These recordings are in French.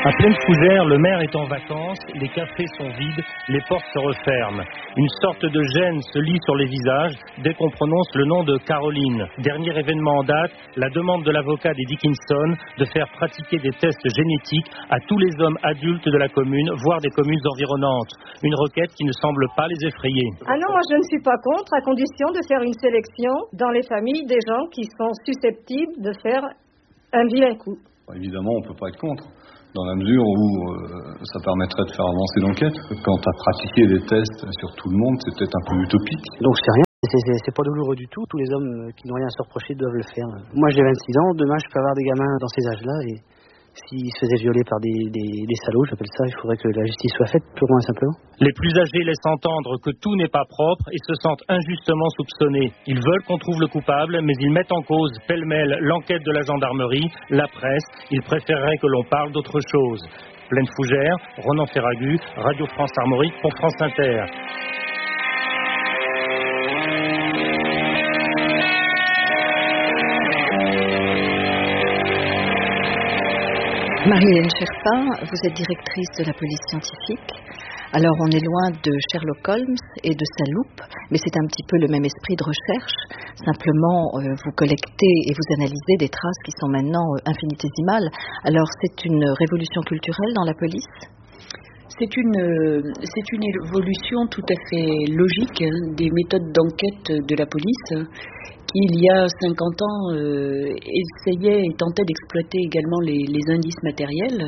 À Plaine-Fougère, le maire est en vacances, les cafés sont vides, les portes se referment. Une sorte de gêne se lit sur les visages dès qu'on prononce le nom de Caroline. Dernier événement en date, la demande de l'avocat des Dickinson de faire pratiquer des tests génétiques à tous les hommes adultes de la commune, voire des communes environnantes. Une requête qui ne semble pas les effrayer. Ah non, moi je ne suis pas contre, à condition de faire une sélection dans les familles des gens qui sont susceptibles de faire un vilain coup. Évidemment, on ne peut pas être contre, dans la mesure où ça permettrait de faire avancer l'enquête. Quant à pratiquer des tests sur tout le monde, c'est peut-être un peu utopique. Donc c'est rien, c'est pas douloureux du tout. Tous les hommes qui n'ont rien à se reprocher doivent le faire. Moi j'ai 26 ans, demain je peux avoir des gamins dans ces âges-là et s'ils se faisaient violer par des salauds, j'appelle ça, il faudrait que la justice soit faite, purement et simplement. Les plus âgés laissent entendre que tout n'est pas propre et se sentent injustement soupçonnés. Ils veulent qu'on trouve le coupable, mais ils mettent en cause pêle-mêle l'enquête de la gendarmerie, la presse. Ils préféreraient que l'on parle d'autre chose. Plaine-Fougère, Ronan Ferragut, Radio France Armorique pour France Inter. Marie-Hélène Sherpa, vous êtes directrice de la police scientifique. Alors on est loin de Sherlock Holmes et de sa loupe, mais c'est un petit peu le même esprit de recherche. Simplement, vous collectez et vous analysez des traces qui sont maintenant infinitésimales. Alors c'est une révolution culturelle dans la police ? C'est une évolution tout à fait logique des méthodes d'enquête de la police qui, il y a 50 ans, essayait et tentait d'exploiter également les indices matériels.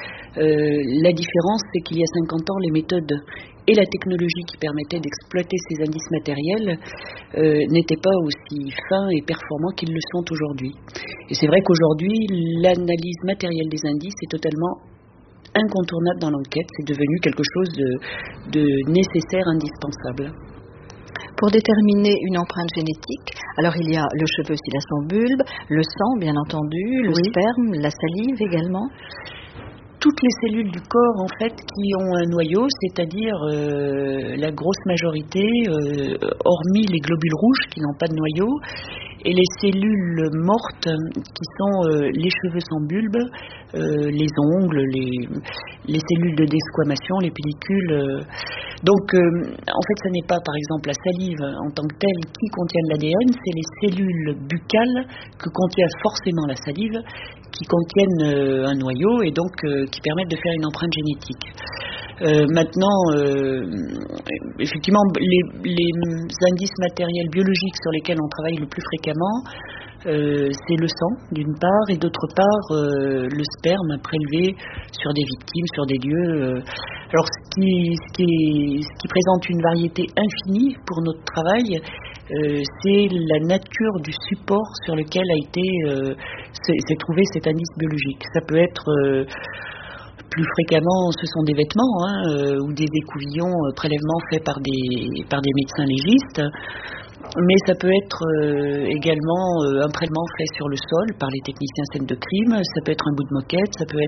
La différence, c'est qu'il y a 50 ans, les méthodes et la technologie qui permettaient d'exploiter ces indices matériels n'étaient pas aussi fins et performants qu'ils le sont aujourd'hui. Et c'est vrai qu'aujourd'hui, l'analyse matérielle des indices est totalement incontournable dans l'enquête, c'est devenu quelque chose de nécessaire, indispensable. Pour déterminer une empreinte génétique, alors il y a le cheveu s'il a son bulbe, le sang bien entendu, le sperme, la salive également. Toutes les cellules du corps en fait qui ont un noyau, c'est-à-dire la grosse majorité, hormis les globules rouges qui n'ont pas de noyau, et les cellules mortes qui sont les cheveux sans bulbe, les ongles, les cellules de desquamation, les pellicules. Donc en fait ce n'est pas par exemple la salive en tant que telle qui contient de l'ADN, c'est les cellules buccales que contient forcément la salive qui contiennent un noyau et donc qui permettent de faire une empreinte génétique. Maintenant, effectivement, les indices matériels biologiques sur lesquels on travaille le plus fréquemment, c'est le sang d'une part et d'autre part le sperme prélevé sur des victimes, sur des lieux. Alors ce qui présente une variété infinie pour notre travail, c'est la nature du support sur lequel a été s'est trouvé cet indice biologique. Ça peut être plus fréquemment, ce sont des vêtements ou des écouvillons, prélèvements faits par des médecins légistes. Mais ça peut être également un prélèvement fait sur le sol par les techniciens scène de crime, ça peut être un bout de moquette, ça peut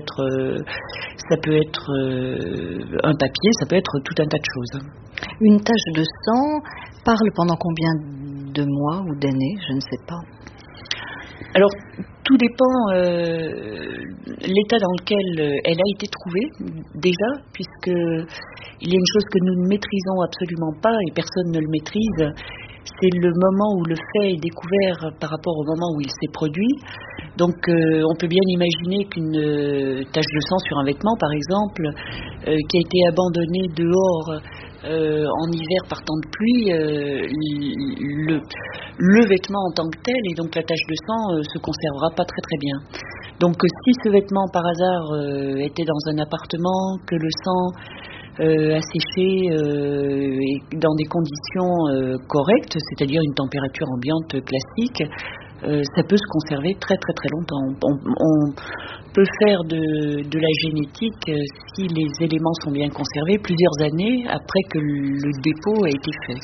être un papier, ça peut être tout un tas de choses. Une tache de sang parle pendant combien de mois ou d'années, je ne sais pas. Alors, tout dépend l'état dans lequel elle a été trouvée, déjà, puisque il y a une chose que nous ne maîtrisons absolument pas et personne ne le maîtrise, c'est le moment où le fait est découvert par rapport au moment où il s'est produit. Donc on peut bien imaginer qu'une tache de sang sur un vêtement, par exemple, qui a été abandonnée dehors en hiver par temps de pluie, le vêtement en tant que tel, et donc la tache de sang se conservera pas très très bien. Donc si ce vêtement par hasard était dans un appartement, que le sang a séché dans des conditions correctes, c'est-à-dire une température ambiante classique, ça peut se conserver très très très longtemps. On peut faire de la génétique, si les éléments sont bien conservés, plusieurs années après que le dépôt a été fait.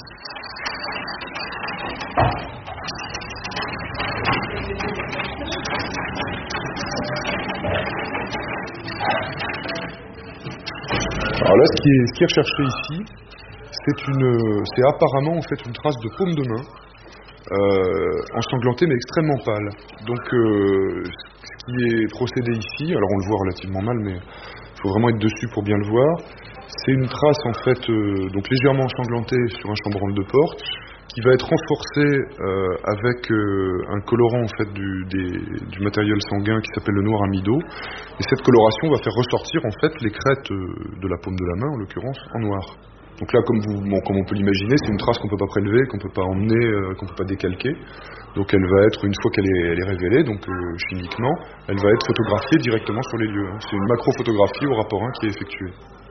Alors là, ce qui est recherché ici, c'est apparemment en fait une trace de paume de main, ensanglantée mais extrêmement pâle. Donc, ce qui est procédé ici, alors on le voit relativement mal, mais faut vraiment être dessus pour bien le voir. C'est une trace en fait donc légèrement ensanglantée sur un chambranle de porte, qui va être renforcée avec un colorant en fait du matériel sanguin qui s'appelle le noir amido. Et cette coloration va faire ressortir en fait les crêtes de la paume de la main, en l'occurrence, en noir. Donc là, comme on peut l'imaginer, c'est une trace qu'on ne peut pas prélever, qu'on ne peut pas emmener, qu'on ne peut pas décalquer. Donc elle va être, une fois qu'elle est révélée, donc chimiquement, elle va être photographiée directement sur les lieux. C'est une macro-photographie au rapport 1 qui est effectuée.